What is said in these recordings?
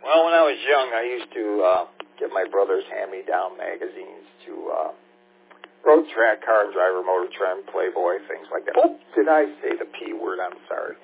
Well, when I was young, I used to get my brother's hand-me-down magazines to Road Track, Car and Driver, Motor Trend, Playboy, things like that. Oh, did I say the P word? I'm sorry.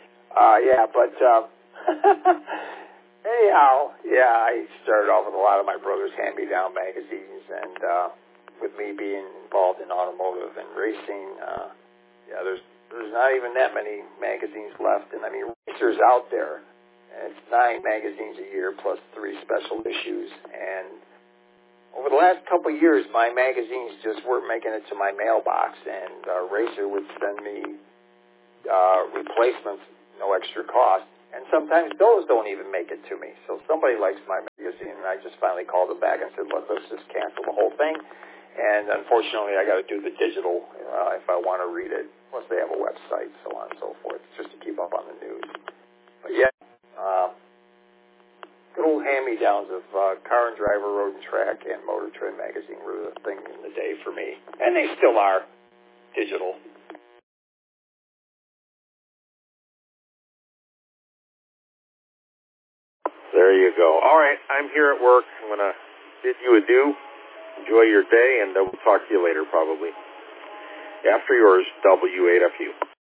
Anyhow, I started off with a lot of my brother's hand-me-down magazines, and with me being involved in automotive and racing, there's not even that many magazines left, and I mean, racers out there, and it's 9 magazines a year plus 3 special issues, and over the last couple of years, my magazines just weren't making it to my mailbox, and a racer would send me replacements, no extra cost. And sometimes those don't even make it to me. So somebody likes my magazine, and I just finally called them back and said, let's just cancel the whole thing. And unfortunately, I got to do the digital if I want to read it. Plus, they have a website, so on and so forth, just to keep up on the news. But yeah, good old hand-me-downs of Car and Driver, Road and Track, and Motor Trend magazine were the thing in the day for me. And they still are digital. There you go. All right, I'm here at work. I'm going to bid you adieu. Enjoy your day, and we'll talk to you later probably. After yours, W8FU.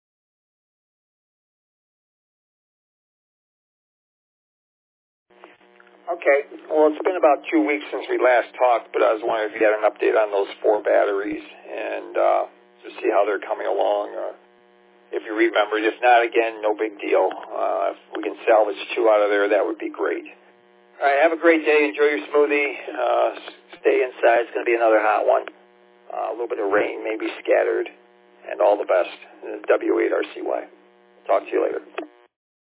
Okay. Well, it's been about 2 weeks since we last talked, but I was wondering if you had an update on those 4 batteries and just see how they're coming along. If you remembered. If not, again, no big deal. If we can salvage 2 out of there, that would be great. All right, have a great day. Enjoy your smoothie. Stay inside. It's going to be another hot one. A little bit of rain, maybe scattered, and all the best. W8RCY. Talk to you later.